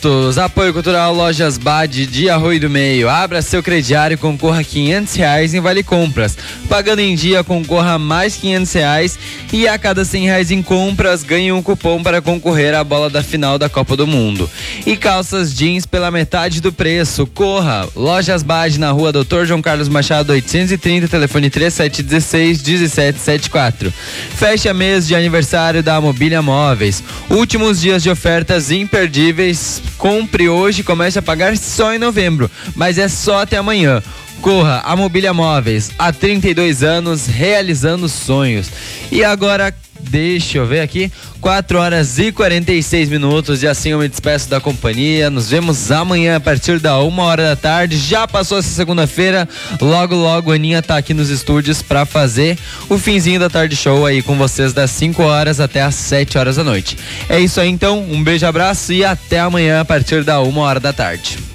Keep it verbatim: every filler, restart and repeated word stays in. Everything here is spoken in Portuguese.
Postos, apoio cultural Lojas Bade de Arroio do Meio. Abra seu crediário e concorra a quinhentos reais em Vale Compras. Pagando em dia, concorra a mais quinhentos reais e a cada cem reais em compras, ganhe um cupom para concorrer à bola da final da Copa do Mundo. E calças jeans pela metade do preço. Corra! Lojas Bade na rua doutor João Carlos Machado oitocentos e trinta, telefone três sete um seis, um sete sete quatro. Fecha mês de aniversário da Mobília Móveis. Últimos dias de ofertas imperdíveis. Compre hoje e comece a pagar só em novembro, mas é só até amanhã. Corra, a Mobília Móveis, há trinta e dois anos, realizando sonhos. E agora, deixa eu ver aqui, quatro horas e quarenta e seis minutos, e assim eu me despeço da companhia. Nos vemos amanhã a partir da uma hora da tarde. Já passou essa segunda-feira, logo logo a Aninha tá aqui nos estúdios pra fazer o finzinho da tarde show aí com vocês das cinco horas até as sete horas da noite. É isso aí então, um beijo, abraço e até amanhã a partir da uma hora da tarde.